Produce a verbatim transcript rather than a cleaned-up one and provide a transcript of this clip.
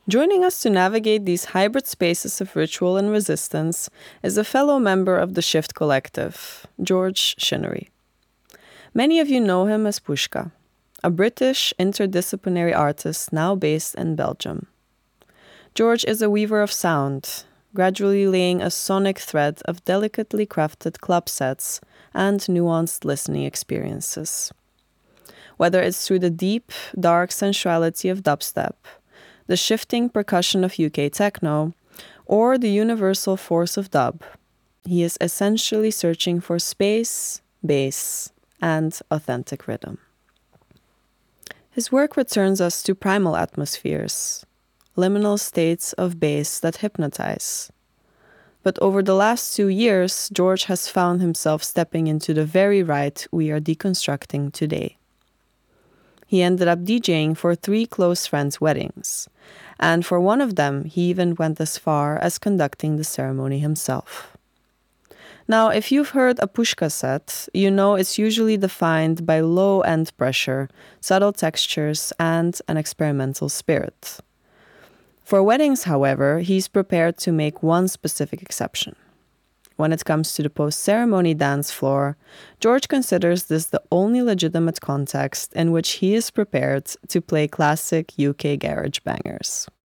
Joining us to navigate these hybrid spaces of ritual and resistance is a fellow member of the Shift Collective, George Chinnery. Many of you know him as Pushka, a British interdisciplinary artist now based in Belgium. George is a weaver of sound, gradually laying a sonic thread of delicately crafted club sets and nuanced listening experiences. Whether it's through the deep, dark sensuality of dubstep, the shifting percussion of U K techno, or the universal force of dub, he is essentially searching for space, bass, and authentic rhythm. His work returns us to primal atmospheres, liminal states of bass that hypnotize. But over the last two years, George has found himself stepping into the very right we are deconstructing today. He ended up DJing for three close friends' weddings, and for one of them, he even went as far as conducting the ceremony himself. Now, if you've heard a Pushka set, you know it's usually defined by low-end pressure, subtle textures, and an experimental spirit. For weddings, however, he's prepared to make one specific exception. When it comes to the post-ceremony dance floor, George considers this the only legitimate context in which he is prepared to play classic U K garage bangers.